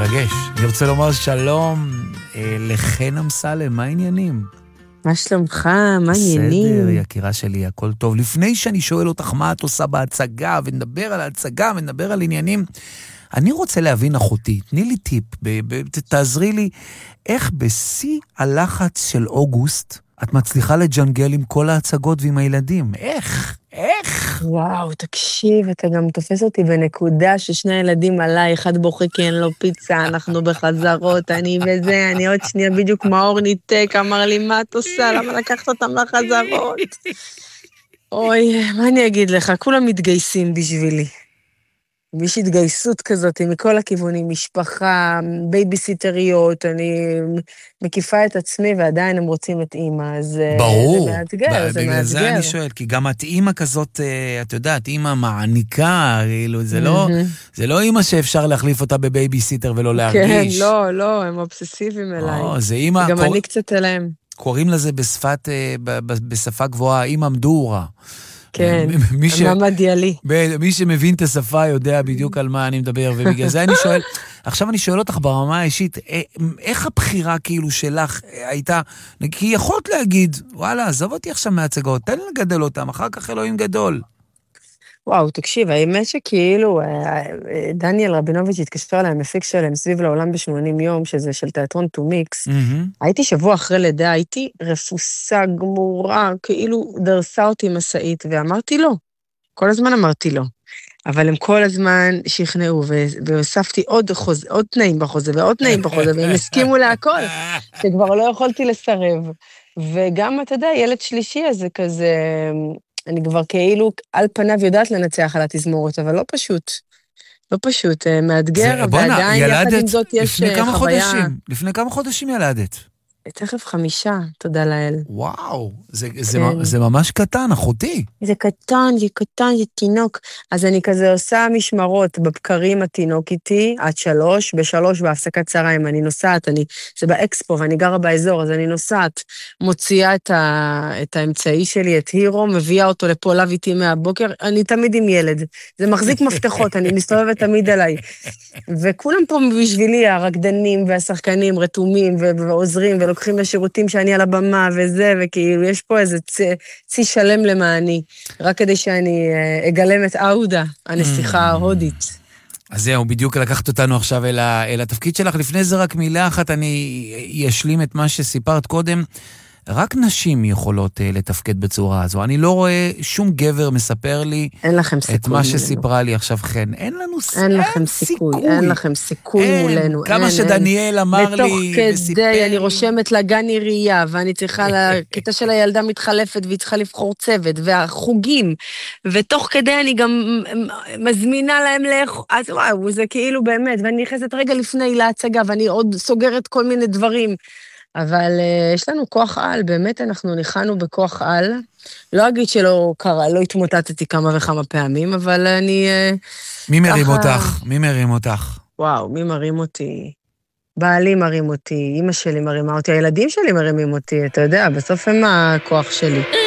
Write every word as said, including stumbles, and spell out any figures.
מרגש. אני רוצה לומר שלום אה, לחן אמסלם, מה העניינים? מה שלומך? מה העניינים? בסדר, יקירה שלי, הכל טוב. לפני שאני שואל אותך מה את עושה בהצגה, ונדבר על ההצגה, ונדבר על עניינים, אני רוצה להבין אחותי, תני לי טיפ, ב- ב- תעזרי לי, איך בשיא הלחץ של אוגוסט, את מצליחה לג'נגל עם כל ההצגות ועם הילדים? איך? איך? וואו, תקשיב, אתה גם תופס אותי בנקודה ששני ילדים עליי, אחד בוכה כי אין לו פיצה, אנחנו בחזרות, אני וזה, אני עוד שנייה בדיוק מאור ניתק, אמר לי, מה את עושה? למה לקחת אותם לחזרות? אוי, מה אני אגיד לך? כולם מתגייסים בשבילי. יש התגייסות כזאת מכל הכיוונים, משפחה, בייביסיטריות, אני מקיפה את עצמי ועדיין הם רוצים את אימא, אז ברור. זה מאתגר, זה מאתגר. בגלל זה אני שואל, כי גם את אימא כזאת, את יודעת, אימא מעניקה, זה לא, זה לא אימא שאפשר להחליף אותה בבייביסיטר ולא להרגיש. כן, לא, לא, הם אובססיביים אליי. לא, זה אימא... גם אני קצת אליהם. קוראים לזה בשפת, בשפה גבוהה, אימא מדורה. כן, מעמד יעלי. מי שמבין את השפה יודע בדיוק על מה אני מדבר, ובגלל זה אני שואל, עכשיו אני שואל אותך ברמה האישית, איך הבחירה כאילו שלך הייתה, כי יכולת להגיד, וואלה, עזוב אותי עכשיו מהצגות, תן לי לגדל אותם, אחר כך אלוהים גדול. וואו, תקשיב, האמת שכאילו, דניאל רבינוביץ' התקשר אליי, מפיק שלהם סביב לעולם ב-שמונים יום, שזה של תיאטרון טו מיקס, הייתי שבוע אחרי לידה, הייתי רפוסה, גמורה, כאילו דרסה אותי מסעית, ואמרתי לא. כל הזמן אמרתי לא. אבל הם כל הזמן שכנעו, והוספתי עוד חוזה, עוד תנאים בחוזה, ועוד תנאים בחוזה, והם הסכימו להכל, שכבר לא יכולתי לסרב. וגם, אתה יודע, ילד שלישי הזה כזה... אני כבר כאילו על פניו יודעת לנצח על התזמורת, אבל לא פשוט. לא פשוט, מאתגר, ועדיין יחד עם זאת יש חוויה. לפני כמה חודשים ילדת? תכף חמישה, תודה לאל. וואו, זה, זה, כן. זה ממש קטן, אחותי. זה קטן, זה קטן, זה תינוק. אז אני כזה עושה משמרות בבקרים התינוק איתי, עד שלוש, בשלוש בהפסקת צהריים, אני נוסעת, אני, זה באקספו, ואני גרה באזור, אז אני נוסעת, מוציאה את, ה, את האמצעי שלי, את הירו, מביאה אותו לפה לב איתי מהבוקר, אני תמיד עם ילד. זה מחזיק מפתחות, אני מסתובבת תמיד עליי. וכולם פה בשבילי, הרקדנים והשחקנים רתומים ועוזרים, ולוקחים לשירותים שאני על הבמה וזה, וכאילו יש פה איזה צי, צי שלם למעני, רק כדי שאני אגלם את אהודה, הנסיכה ההודית. אז זהו, בדיוק לקחת אותנו עכשיו אל, ה, אל התפקיד שלך. לפני זה רק מילה אחת, אני אשלים את מה שסיפרת קודם. רק נשים יכולות uh, לתפקד בצורה הזו. אני לא רואה שום גבר מספר לי את מה שסיפרה לי עכשיו חן. אין לנו סיכוי. אין לכם סיכוי, אין לכם סיכוי מולנו. כמה שדניאל אמר לי וסיפר. בתוך כדי אני רושמת לגן עירייה, ואני צריכה, לכיתה של הילדה מתחלפת, והיא צריכה לבחור צוות, והחוגים, ותוך כדי אני גם מזמינה להם לאכול, אז וואו, זה כאילו באמת, ואני נכנסת רגע לפני להצגה, ואני עוד סוגרת כל מיני דברים. אבל uh, יש לנו כוח על, באמת אנחנו ניחנו בכוח על. לא אגיד שלא קרה, לא התמוטטתי כמה וכמה פעמים, אבל אני... Uh, מי מרים ככה... אותך? מי מרים אותך? וואו, מי מרים אותי? בעלי מרים אותי, אמא שלי מרימה אותי, הילדים שלי מרימים אותי, אתה יודע, בסוף הם הכוח שלי.